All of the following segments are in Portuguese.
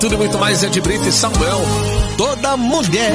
Tudo muito mais é de Brito e Samuel. Toda mulher.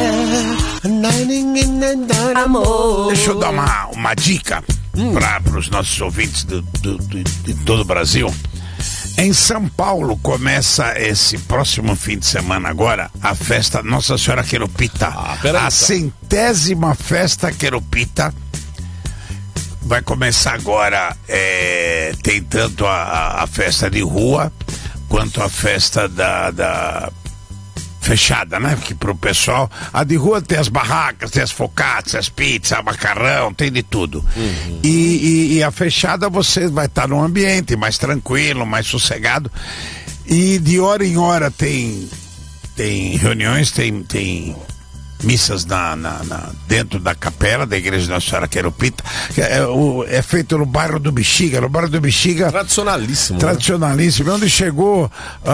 Amor. Deixa eu dar uma dica para os nossos ouvintes de todo o Brasil. Em São Paulo começa esse próximo fim de semana agora a festa Nossa Senhora Queropita. A 100ª festa Queropita. Vai começar agora, tem tanto a festa de rua quanto a festa da fechada, né? Que pro pessoal, a de rua tem as barracas, tem as focaccias, as pizzas, macarrão, tem de tudo. E a fechada você vai estar num ambiente mais tranquilo, mais sossegado. E de hora em hora tem reuniões, tem missas dentro da capela da Igreja Nossa Senhora Queropita, que é feito no bairro do Bexiga. No bairro do Bexiga, tradicionalíssimo, né? Onde chegou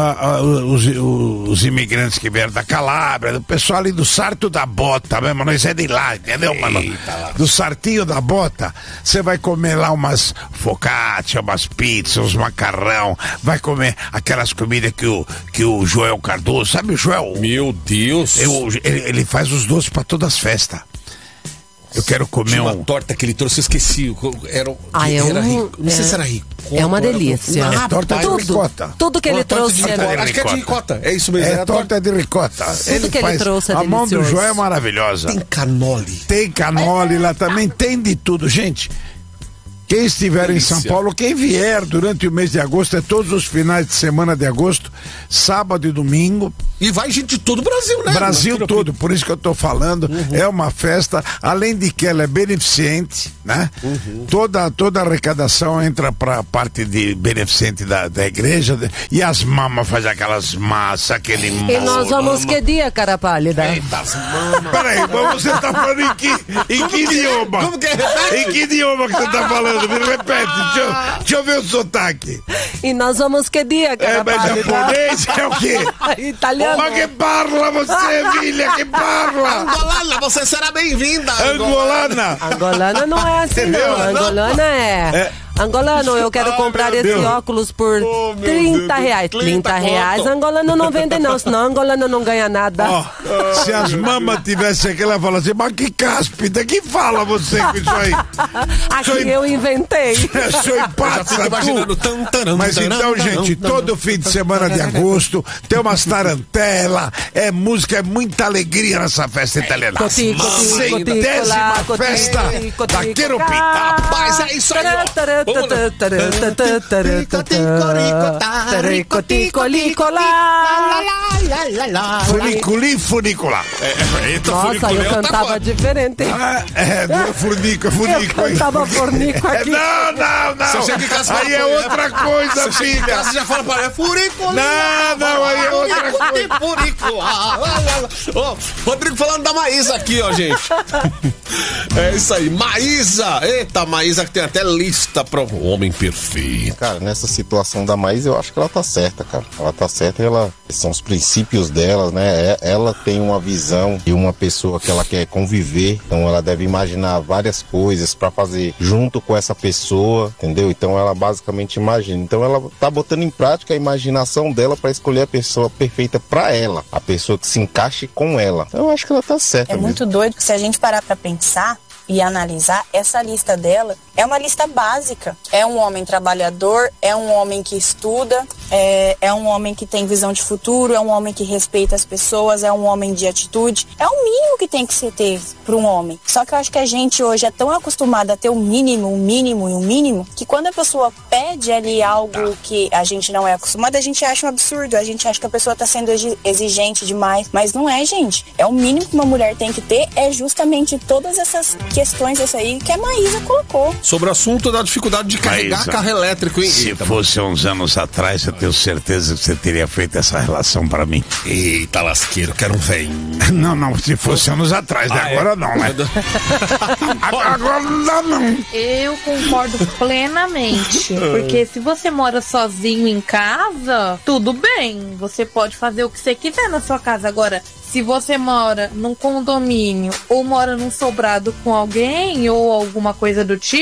os imigrantes que vieram da Calábria, do pessoal ali do Sarto da Bota mesmo, nós é de lá, entendeu, mano? Do Sartinho da Bota. Você vai comer lá umas focaccia, umas pizzas, uns macarrão, vai comer aquelas comidas que o Joel Cardoso, sabe o Joel? Meu Deus! Ele faz os doces para todas as festas. Eu quero comer uma torta que ele trouxe, eu esqueci. Era rico. Não sei se era rico. É uma delícia. É torta de ricota. Tudo que ele trouxe acho que é de ricota. É isso mesmo. É torta de ricota. Tudo que ele trouxe é a delicioso. mão do João é maravilhosa. Tem canole Lá também, tem de tudo, gente. Quem estiver em São Paulo, quem vier durante o mês de agosto, é todos os finais de semana de agosto, sábado e domingo. E vai gente de todo o Brasil, né? Brasil todo, por isso que eu tô falando. É uma festa, além de que ela é beneficente, né? Toda a arrecadação entra pra parte de beneficente da igreja. E as mamas fazem aquelas massas, aquele molho. E nós vamos que dia, cara pálida? Eita, as mamas. Peraí, você tá falando em que idioma? Como que é? Em que idioma que você tá falando? Me repete, deixa eu ver o sotaque. E nós vamos que dia, cara mas pálida? japonês é o quê? Italiano. Ma che parla você, filha, que parla? Angolana, você será bem-vinda. Angolana. Angolana não é assim, não. Angolana é... Angolano, eu quero comprar esse óculos por R$30. R$30. Angolano não vende não, senão Angolano não ganha nada. Se as mamas tivessem aqui, ela fala assim, mas que cáspida, que fala você com isso aí? Aqui eu inventei. Sou empata, Mas então, gente, todo fim de semana de agosto, tem umas tarantelas, é música, é muita alegria nessa festa italiana. 100ª festa da Queropita. Rapaz, é isso aí, Funicular. Nossa, eu cantava diferente. Não é furnico, é funico. Eu cantava fornico aqui. Não. Aí é outra coisa, filha. Você já fala para furico. Não, aí é outra coisa. Furico. Rodrigo falando da Maísa aqui, ó, gente. É isso aí, Maísa. Eita, Maísa que tem até lista pro homem perfeito. Cara, nessa situação da Maísa, eu acho que ela tá certa, cara. Ela tá certa, são os princípios dela, né? Ela tem uma visão de uma pessoa que ela quer conviver, então ela deve imaginar várias coisas pra fazer junto com essa pessoa, entendeu? Então ela basicamente imagina. Então ela tá botando em prática a imaginação dela pra escolher a pessoa perfeita pra ela, a pessoa que se encaixe com ela. Então eu acho que ela tá certa. É mesmo. muito doido que se a gente parar pra pensar e analisar, essa lista dela é uma lista básica. É um homem trabalhador, é um homem que estuda, é um homem que tem visão de futuro, é um homem que respeita as pessoas, é um homem de atitude. É o mínimo que tem que se ter para um homem. Só que eu acho que a gente hoje é tão acostumado a ter o mínimo, que quando a pessoa pede ali algo que a gente não é acostumado, a gente acha um absurdo, a gente acha que a pessoa está sendo exigente demais. Mas não é, gente. É o mínimo que uma mulher tem que ter, é justamente todas essas questões essa aí que a Maísa colocou. Sobre o assunto da dificuldade de carregar Maísa, carro elétrico, hein? Se fosse uns anos atrás, eu tenho certeza que você teria feito essa relação pra mim. Eita, lasqueiro, quero um velhinho. Não, se fosse anos atrás, né? Agora não, né? Agora não. Eu concordo plenamente, porque se você mora sozinho em casa, tudo bem, você pode fazer o que você quiser na sua casa. Agora, se você mora num condomínio ou mora num sobrado com alguém ou alguma coisa do tipo,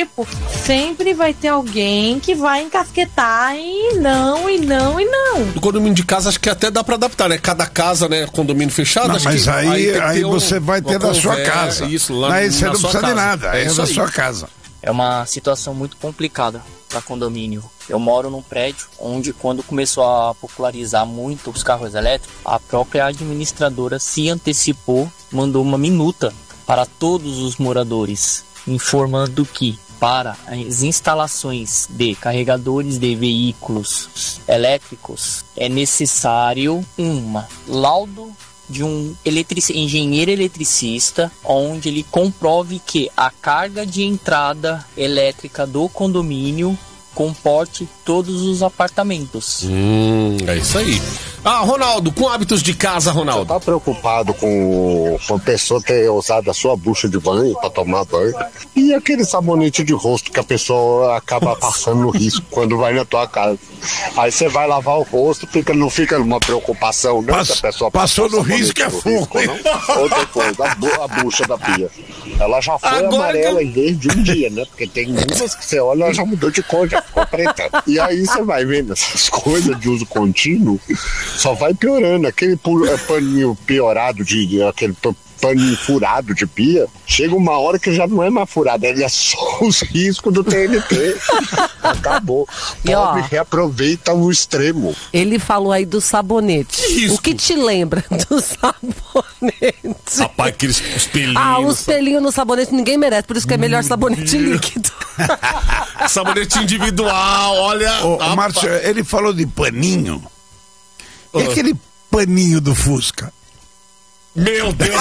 tempo, sempre vai ter alguém que vai encasquetar e não. No condomínio de casa, acho que até dá pra adaptar, né? Cada casa, né? Condomínio fechado. Não, acho mas que aí você vai ter da sua casa. Isso, lá aí você na não sua precisa de casa. nada, é da sua casa. É uma situação muito complicada para condomínio. Eu moro num prédio onde, quando começou a popularizar muito os carros elétricos, a própria administradora se antecipou, mandou uma minuta para todos os moradores, informando que para as instalações de carregadores de veículos elétricos é necessário laudo de um engenheiro eletricista, onde ele comprove que a carga de entrada elétrica do condomínio comporte todos os apartamentos. É isso aí. Ronaldo, com hábitos de casa, Ronaldo. Você tá preocupado com a pessoa ter usado a sua bucha de banho para tomar banho? E aquele sabonete de rosto que a pessoa acaba passando no risco quando vai na tua casa? Aí você vai lavar o rosto, não fica numa preocupação, né? Se a pessoa passou no risco, é fogo. Outra coisa, a bucha da pia. Ela já foi amarela em vez de um dia, né? Porque tem muitas que você olha, ela já mudou de cor, já ficou preta. E aí você vai vendo essas coisas de uso contínuo, só vai piorando. Aquele paninho piorado, aquele paninho furado de pia, chega uma hora que já não é mais furado, ele é só os riscos do TNT. Acabou. Pobre reaproveita o extremo. Ele falou aí do sabonete. O que te lembra do sabonete? Rapaz, aqueles pelinhos. Os pelinhos no sabonete ninguém merece, por isso que é melhor sabonete líquido. Sabonete individual, olha. Márcio, ele falou de paninho. E aquele paninho do Fusca? Meu Deus,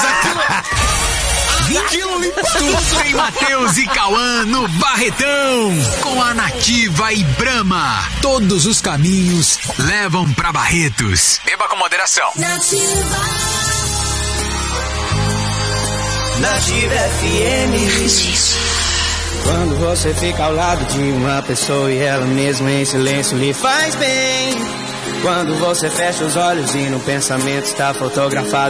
aquilo limpa tudo. Tem Matheus e Cauã no Barretão, com a Nativa e Brahma. Todos os caminhos levam pra Barretos. Beba com moderação. Nativa FM. Quando você fica ao lado de uma pessoa e ela mesma em silêncio lhe faz bem. Quando você fecha os olhos e no pensamento está fotografado